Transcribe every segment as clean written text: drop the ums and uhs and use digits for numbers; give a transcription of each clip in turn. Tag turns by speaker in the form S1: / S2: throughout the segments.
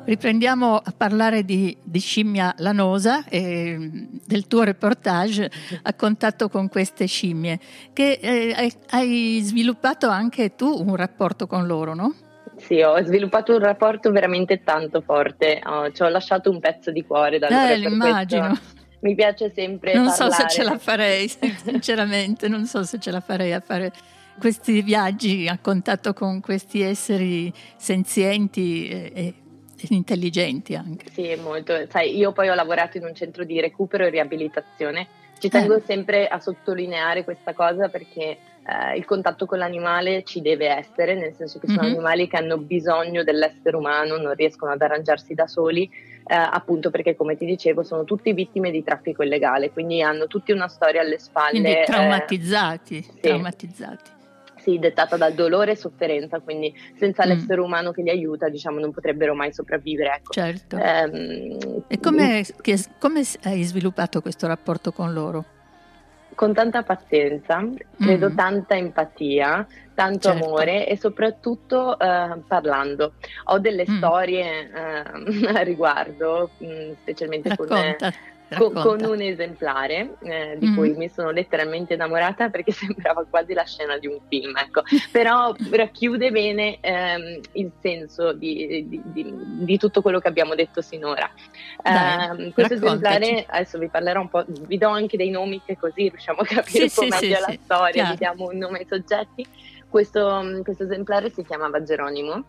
S1: Riprendiamo a parlare di scimmia lanosa e del tuo reportage a contatto con queste scimmie, che hai sviluppato anche tu un rapporto con loro, no?
S2: Sì, ho sviluppato un rapporto veramente tanto forte, ci ho lasciato un pezzo di cuore da loro, per
S1: Immagino.
S2: questo mi piace sempre
S1: Non
S2: parlare.
S1: so se ce la farei, sinceramente, non so se ce la farei a fare questi viaggi a contatto con questi esseri senzienti e intelligenti anche.
S2: Sì, molto. Sai, io poi ho lavorato in un centro di recupero e riabilitazione. Ci tengo sempre a sottolineare questa cosa perché il contatto con l'animale ci deve essere, nel senso che sono animali che hanno bisogno dell'essere umano, non riescono ad arrangiarsi da soli, appunto perché, come ti dicevo, sono tutti vittime di traffico illegale, quindi hanno tutti una storia alle spalle.
S1: Quindi traumatizzati,
S2: sì.
S1: traumatizzati.
S2: Sì, dettata dal dolore e sofferenza, quindi senza l'essere umano che li aiuta, diciamo, non potrebbero mai sopravvivere. Ecco.
S1: Certo. E come hai sviluppato questo rapporto con loro?
S2: Con tanta pazienza, credo tanta empatia, tanto amore e soprattutto parlando. Ho delle storie a riguardo, specialmente con un esemplare di cui mi sono letteralmente innamorata perché sembrava quasi la scena di un film, ecco. Però racchiude bene il senso di tutto quello che abbiamo detto sinora. Questo esemplare, adesso vi parlerò un po', vi do anche dei nomi che così riusciamo a capire un po' meglio la storia, vi diamo un nome ai soggetti. Questo esemplare si chiamava Geronimo.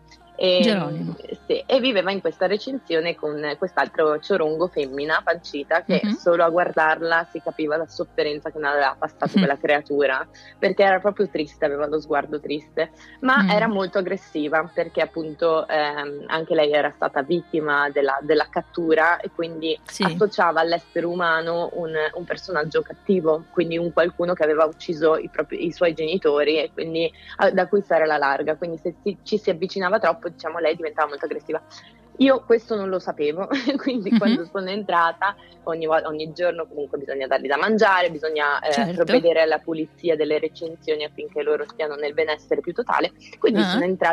S2: E viveva in questa recinzione con quest'altro ciorongo femmina pancita che solo a guardarla si capiva la sofferenza che ne aveva passato quella creatura, perché era proprio triste, aveva lo sguardo triste, ma era molto aggressiva perché appunto anche lei era stata vittima della cattura e quindi associava all'essere umano un personaggio cattivo, quindi un qualcuno che aveva ucciso i suoi genitori e quindi da cui stare alla larga, quindi se ci si avvicinava troppo, diciamo, lei diventava molto aggressiva. Io questo non lo sapevo, quindi quando sono entrata ogni giorno comunque bisogna dargli da mangiare, bisogna provvedere alla pulizia delle recinzioni affinché loro stiano nel benessere più totale, quindi sono entrata